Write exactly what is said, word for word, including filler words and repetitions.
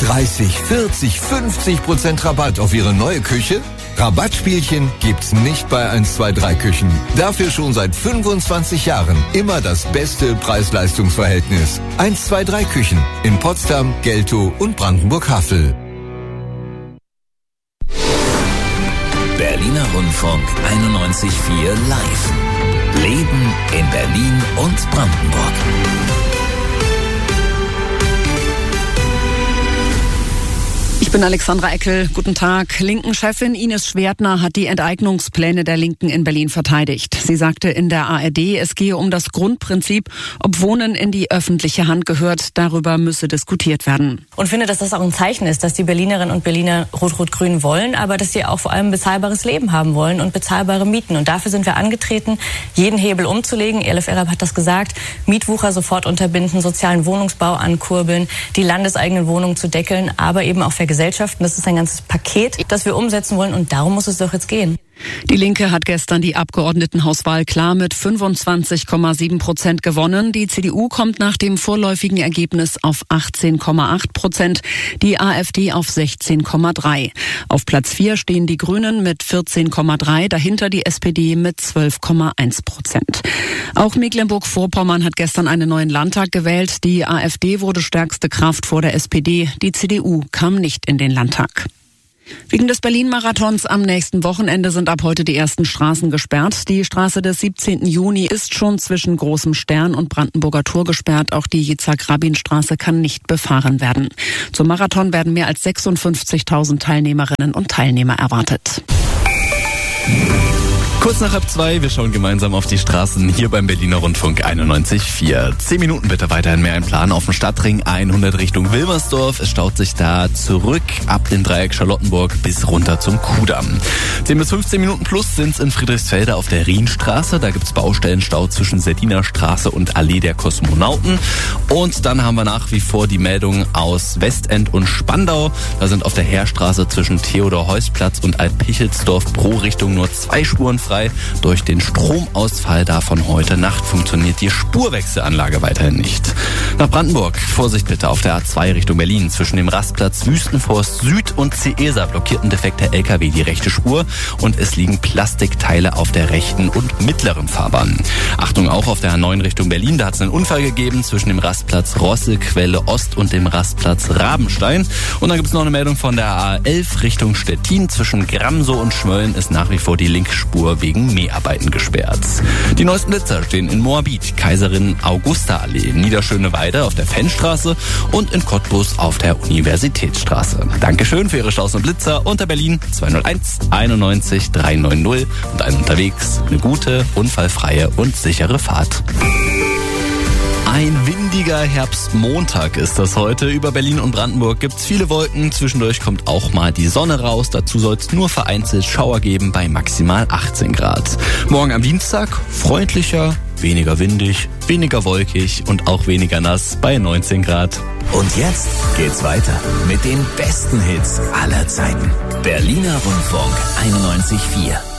dreißig, vierzig, fünfzig Prozent Rabatt auf Ihre neue Küche? Rabattspielchen gibt's nicht bei eins zwei drei Küchen. Dafür schon seit fünfundzwanzig Jahren immer das beste Preis-Leistungs-Verhältnis. eins zwei drei Küchen in Potsdam, Geltow und Brandenburg-Havel. Berliner Rundfunk einundneunzig Komma vier live. Leben in Berlin und Brandenburg. Ich bin Alexandra Eckel. Guten Tag. Linken-Chefin Ines Schwertner hat die Enteignungspläne der Linken in Berlin verteidigt. Sie sagte in der A R D, es gehe um das Grundprinzip, ob Wohnen in die öffentliche Hand gehört. Darüber müsse diskutiert werden. Und finde, dass das auch ein Zeichen ist, dass die Berlinerinnen und Berliner Rot-Rot-Grün wollen, aber dass sie auch vor allem ein bezahlbares Leben haben wollen und bezahlbare Mieten. Und dafür sind wir angetreten, jeden Hebel umzulegen. Elif Erab hat das gesagt. Mietwucher sofort unterbinden, sozialen Wohnungsbau ankurbeln, die landeseigenen Wohnungen zu deckeln, aber eben auch vergesellschaften. Das ist ein ganzes Paket, das wir umsetzen wollen, und darum muss es doch jetzt gehen. Die Linke hat gestern die Abgeordnetenhauswahl klar mit fünfundzwanzig Komma sieben Prozent gewonnen. Die C D U kommt nach dem vorläufigen Ergebnis auf achtzehn Komma acht Prozent, die AfD auf sechzehn Komma drei. Auf Platz vier stehen die Grünen mit vierzehn Komma drei, dahinter die S P D mit zwölf Komma eins Prozent. Auch Mecklenburg-Vorpommern hat gestern einen neuen Landtag gewählt. Die AfD wurde stärkste Kraft vor der S P D. Die C D U kam nicht in den Landtag. Wegen des Berlin-Marathons am nächsten Wochenende sind ab heute die ersten Straßen gesperrt. Die Straße des siebzehnten Juni ist schon zwischen Großem Stern und Brandenburger Tor gesperrt. Auch die Yitzhak-Rabin-Straße kann nicht befahren werden. Zum Marathon werden mehr als sechsundfünfzigtausend Teilnehmerinnen und Teilnehmer erwartet. Kurz nach halb zwei, wir schauen gemeinsam auf die Straßen hier beim Berliner Rundfunk einundneunzig Komma vier. Zehn Minuten bitte weiterhin mehr ein Plan auf dem Stadtring hundert Richtung Wilmersdorf. Es staut sich da zurück ab dem Dreieck Charlottenburg bis runter zum Kudamm. zehn bis fünfzehn Minuten plus sind es in Friedrichsfelde auf der Rienstraße. Da gibt's Baustellenstau zwischen Serdiner Straße und Allee der Kosmonauten. Und dann haben wir nach wie vor die Meldung aus Westend und Spandau. Da sind auf der Heerstraße zwischen Theodor-Heuss-Platz und Alpichelsdorf pro Richtung nur zwei Spuren frei. Durch den Stromausfall da von heute Nacht funktioniert die Spurwechselanlage weiterhin nicht. Nach Brandenburg, Vorsicht bitte auf der A zwei Richtung Berlin. Zwischen dem Rastplatz Wüstenforst Süd und C E S A blockierten defekte L K W die rechte Spur und es liegen Plastikteile auf der rechten und mittleren Fahrbahn. Achtung auch auf der A neun Richtung Berlin, da hat es einen Unfall gegeben zwischen dem Rastplatz Rosselquelle Ost und dem Rastplatz Rabenstein. Und dann gibt es noch eine Meldung von der A elf Richtung Stettin. Zwischen Gramsow und Schmölln ist nach wie vor die Linksspur wegen Mäharbeiten gesperrt. Die neuesten Blitzer stehen in Moabit, Kaiserin Augusta Allee, Niederschöneweide auf der Fennstraße und in Cottbus auf der Universitätsstraße. Dankeschön für Ihre Staus und Blitzer unter Berlin zwei null eins einundneunzig dreihundertneunzig und einen unterwegs eine gute, unfallfreie und sichere Fahrt. Ein windiger Herbstmontag ist das heute. Über Berlin und Brandenburg gibt's viele Wolken. Zwischendurch kommt auch mal die Sonne raus. Dazu soll es nur vereinzelt Schauer geben bei maximal achtzehn Grad. Morgen am Dienstag freundlicher, weniger windig, weniger wolkig und auch weniger nass bei neunzehn Grad. Und jetzt geht's weiter mit den besten Hits aller Zeiten. Berliner Rundfunk einundneunzig Komma vier.